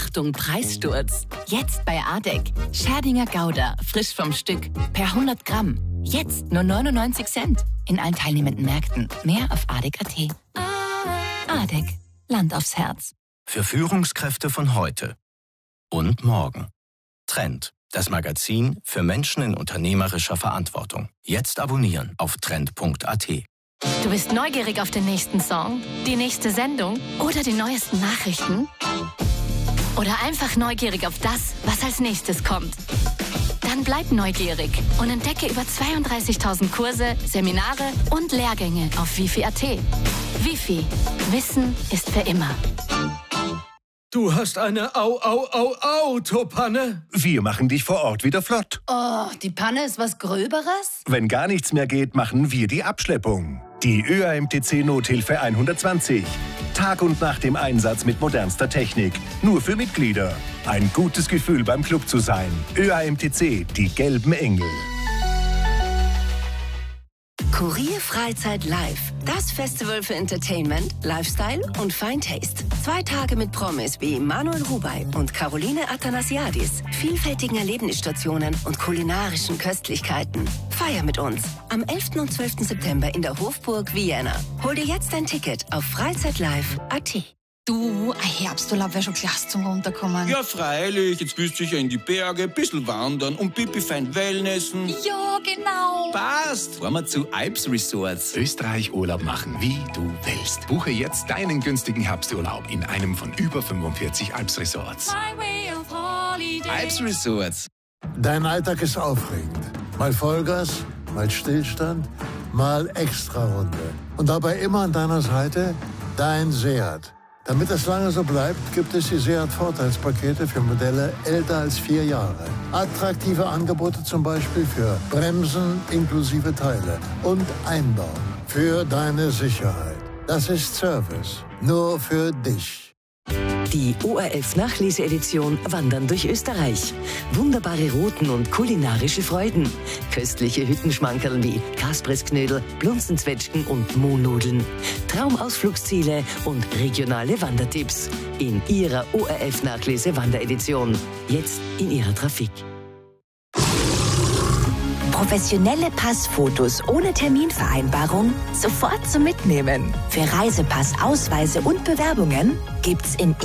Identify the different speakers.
Speaker 1: Achtung, Preissturz. Jetzt bei Adek. Scherdinger Gouda, frisch vom Stück, per 100 Gramm. Jetzt nur 99 Cent. In allen teilnehmenden Märkten. Mehr auf adek.at. Adek. Land aufs Herz.
Speaker 2: Für Führungskräfte von heute und morgen. Trend. Das Magazin für Menschen in unternehmerischer Verantwortung. Jetzt abonnieren auf trend.at.
Speaker 3: Du bist neugierig auf den nächsten Song, die nächste Sendung oder die neuesten Nachrichten? Oder einfach neugierig auf das, was als nächstes kommt? Dann bleib neugierig und entdecke über 32.000 Kurse, Seminare und Lehrgänge auf wifi.at. Wifi. Wissen ist für immer.
Speaker 4: Du hast eine Autopanne?
Speaker 5: Wir machen dich vor Ort wieder flott.
Speaker 6: Oh, die Panne ist was Gröberes?
Speaker 5: Wenn gar nichts mehr geht, machen wir die Abschleppung. Die ÖAMTC Nothilfe 120. Tag und Nacht im Einsatz mit modernster Technik. Nur für Mitglieder. Ein gutes Gefühl beim Club zu sein. ÖAMTC, die gelben Engel.
Speaker 7: Kurier Freizeit Live. Das Festival für Entertainment, Lifestyle und Fine Taste. 2 Tage mit Promis wie Manuel Rubey und Caroline Athanasiadis. Vielfältigen Erlebnisstationen und kulinarischen Köstlichkeiten. Feier mit uns. Am 11. und 12. September in der Hofburg Vienna. Hol dir jetzt ein Ticket auf freizeitlive.at.
Speaker 6: Du, ein Herbsturlaub wäre schon klasse zum Runterkommen.
Speaker 8: Ja, freilich. Jetzt bist du sicher in die Berge, bisschen wandern und pipi fein Wellnessen.
Speaker 6: Ja, genau.
Speaker 8: Passt. Fahren wir zu Alps Resorts.
Speaker 9: Österreich Urlaub machen, wie du willst. Buche jetzt deinen günstigen Herbsturlaub in einem von über 45 Alps Resorts.
Speaker 8: Alps Resorts.
Speaker 10: Dein Alltag ist aufregend. Mal Vollgas, mal Stillstand, mal Extrarunde. Und dabei immer an deiner Seite dein Seat. Damit es lange so bleibt, gibt es die Seat-Vorteilspakete für Modelle älter als 4 Jahre. Attraktive Angebote zum Beispiel für Bremsen inklusive Teile und Einbau. Für deine Sicherheit. Das ist Service. Nur für dich.
Speaker 7: Die ORF-Nachleseedition Wandern durch Österreich. Wunderbare Routen und kulinarische Freuden. Köstliche Hüttenschmankerl wie Kaspressknödel, Blunzenzwetschgen und Mohnnudeln. Traumausflugsziele und regionale Wandertipps. In Ihrer ORF-Nachlese-Wanderedition. Jetzt in Ihrer Trafik.
Speaker 11: Professionelle Passfotos ohne Terminvereinbarung sofort zum Mitnehmen. Für Reisepass, Ausweise und Bewerbungen gibt's in